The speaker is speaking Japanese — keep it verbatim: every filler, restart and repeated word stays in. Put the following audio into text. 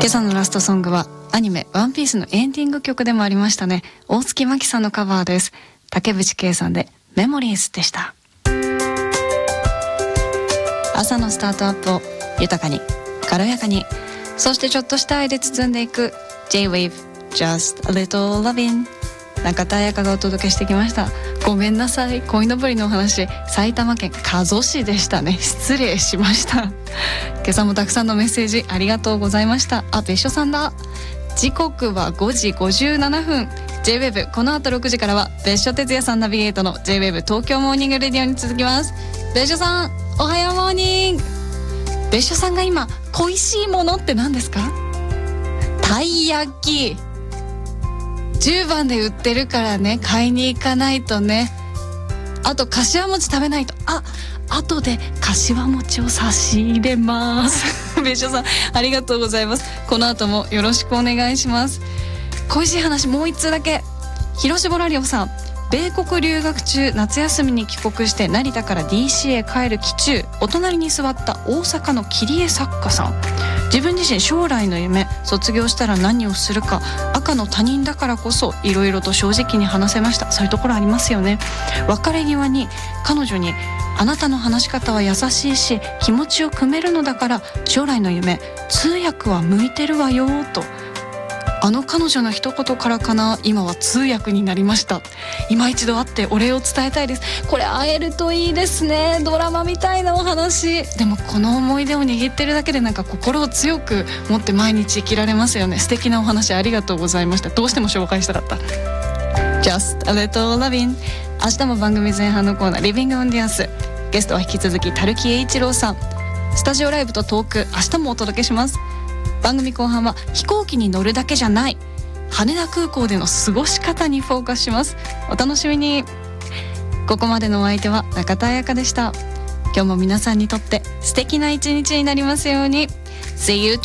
今朝のラストソングはアニメワンピースのエンディング曲でもありましたね。大月真紀さんのカバーです。竹渕圭さんでメモリーズでした。朝のスタートアップを豊かに軽やかに、そしてちょっとした愛で包んでいく J-Wave Just a Little Lovin'、 中田彩香がお届けしてきました。ごめんなさい、鯉のぼりのお話、埼玉県加須市でしたね。失礼しました。今朝もたくさんのメッセージありがとうございました。あ、別所さんだ。時刻はごじごじゅうななふん。 J-ウェーブ この後ろくじからは別所哲也さんナビゲートの J-ウェーブ 東京モーニングレディオに続きます。別所さんおはようモーニング。別所さんが今恋しいものって何ですか？たい焼きじゅうばんで売ってるからね、買いに行かないとね。あとかしわ餅食べないと。あ、後でかしわ餅を差し入れます別所さんありがとうございます。この後もよろしくお願いします。恋しい話もう一通だけ。広島ラリオさん、米国留学中、夏休みに帰国して成田から ディーシー へ帰る帰中、お隣に座った大阪の切り絵作家さん。自分自身将来の夢、卒業したら何をするか、赤の他人だからこそいろいろと正直に話せました。そういうところありますよね。別れ際に彼女に、あなたの話し方は優しいし気持ちを組めるのだから将来の夢通訳は向いてるわよと、あの彼女の一言からかな、今は通訳になりました。今一度会ってお礼を伝えたいです。これ会えるといいですね。ドラマみたいなお話。でもこの思い出を握ってるだけでなんか心を強く持って毎日生きられますよね。素敵なお話ありがとうございました。どうしても紹介したかった。 Just a little lovin'。 明日も番組前半のコーナーリビングオンディアンス、ゲストは引き続き樽木栄一郎さん。スタジオライブとトーク明日もお届けします。番組後半は飛行機に乗るだけじゃない羽田空港での過ごし方にフォーカスします。お楽しみに。ここまでのお相手は中田彩香でした。今日も皆さんにとって素敵な一日になりますように。 See you